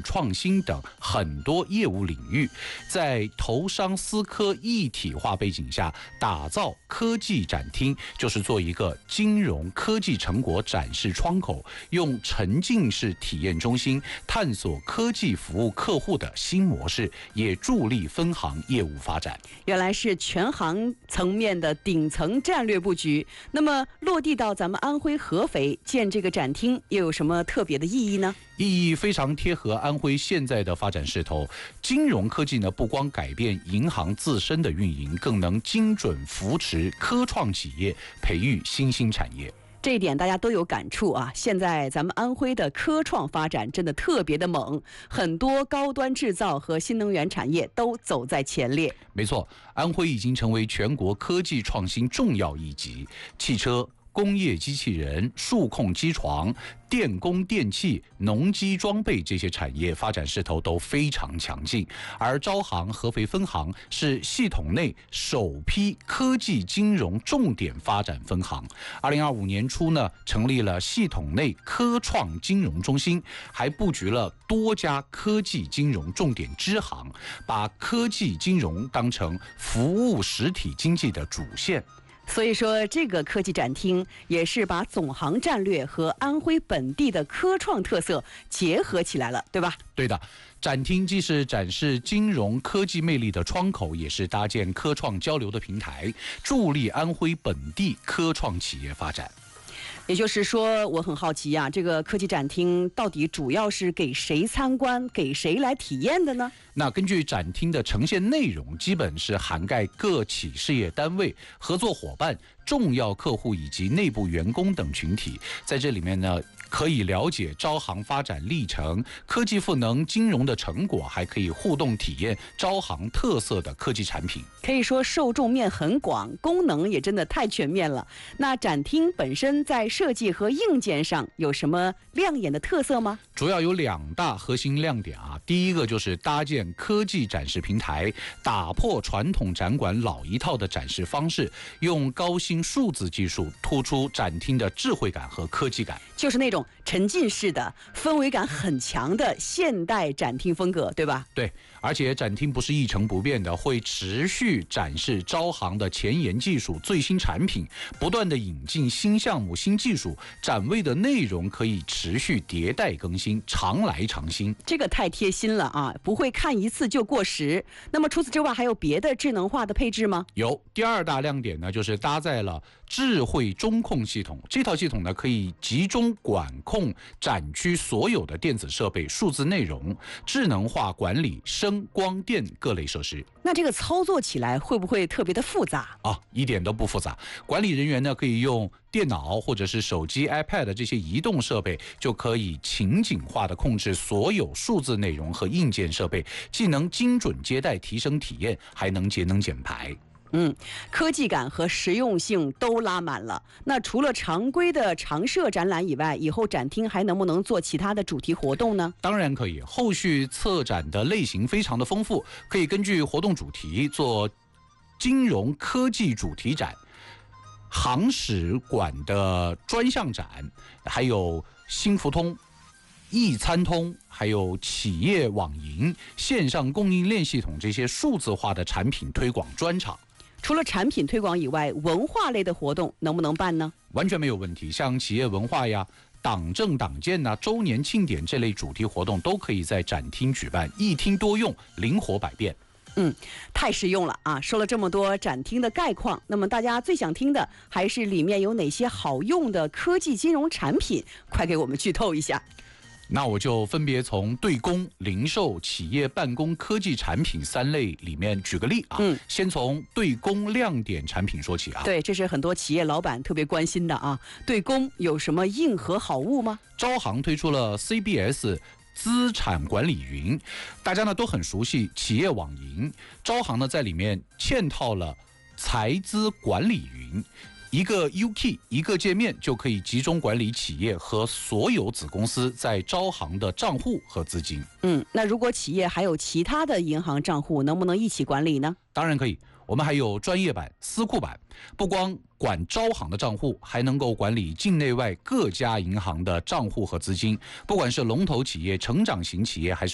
创新等很多业务领域，在投商思科一体化背景下，打造科技展厅，就是做一个金融科技成果展示窗口，用沉浸式体验中心探索科技服务客户的新模式，也助力分行业务发展。 原来是全行层面的顶层战略布局。那么落地到咱们安徽合肥建这个展厅，又有什么特别的意义呢？ 意义非常贴合安徽现在的发展势头。金融科技呢，不光改变银行自身的运营，更能精准扶持科创企业，培育新兴产业。 这一点大家都有感触啊！现在咱们安徽的科创发展真的特别的猛，很多高端制造和新能源产业都走在前列。 没错，安徽已经成为全国科技创新重要一极，汽车、工业机器人、数控机床、电工电器、农机装备这些产业发展势头都非常强劲，而招行合肥分行是系统内首批科技金融重点发展分行。2025年初呢，成立了系统内科创金融中心，还布局了多家科技金融重点支行，把科技金融当成服务实体经济的主线。 所以说，这个科技展厅也是把总行战略和安徽本地的科创特色结合起来了，对吧？ 对的，展厅既是展示金融科技魅力的窗口，也是搭建科创交流的平台，助力安徽本地科创企业发展。 也就是说，我很好奇呀，这个科技展厅到底主要是给谁参观、给谁来体验的呢？ 那根据展厅的呈现内容，基本是涵盖各企事业单位、合作伙伴、重要客户以及内部员工等群体。在这里面呢，可以了解招行发展历程、科技赋能金融的成果，还可以互动体验招行特色的科技产品。 可以说受众面很广，功能也真的太全面了。那展厅本身在设计和硬件上有什么亮眼的特色吗？ 主要有2大核心亮点啊。第一个就是搭建科技展示平台，打破传统展馆老一套的展示方式，用高新数字技术突出展厅的智慧感和科技感， 就是那种沉浸式的、氛围感很强的现代展厅风格，对吧？ 对，而且展厅不是一成不变的，会持续展示招行的前沿技术、最新产品，不断的引进新项目、新技术，展位的内容可以持续迭代更新，常来常新。 这个太贴心了啊，不会看一次就过时。那么除此之外，还有别的智能化的配置吗？ 有，第2大亮点呢，就是搭载了智慧中控系统。这套系统呢，可以集中管控展区所有的电子设备、数字内容，智能化管理声、光电各类设施。 那这个操作起来会不会特别的复杂啊？一点都不复杂。管理人员呢，可以用电脑或者是手机、iPad 这些移动设备，就可以情景化的控制所有数字内容和硬件设备，既能精准接待提升体验，还能节能减排。 科技感和实用性都拉满了。那除了常规的常设展览以外，以后展厅还能不能做其他的主题活动呢？ 当然可以，后续策展的类型非常的丰富，可以根据活动主题做金融科技主题展、行史馆的专项展，还有新福通、易餐通，还有企业网银、线上供应链系统这些数字化的产品推广专场。 除了产品推广以外，文化类的活动能不能办呢？ 完全没有问题，像企业文化呀、党政党建呐、周年庆典这类主题活动都可以在展厅举办，一厅多用，灵活百变。 太实用了啊！说了这么多展厅的概况，那么大家最想听的还是里面有哪些好用的科技金融产品，快给我们剧透一下。 那我就分别从对公、零售、企业办公科技产品3类里面举个例啊。先从对公亮点产品说起啊。 对，这是很多企业老板特别关心的啊。对公有什么硬核好物吗？ 招行推出了 CBS 资产管理云，大家呢都很熟悉企业网银，招行呢在里面嵌套了财资管理云。一个 UKey 一个界面就可以集中管理企业和所有子公司在招行的账户和资金。 那如果企业还有其他的银行账户，能不能一起管理呢？ 当然可以，我们还有专业版、私库版，不光管招行的账户，还能够管理境内外各家银行的账户和资金，不管是龙头企业、成长型企业还是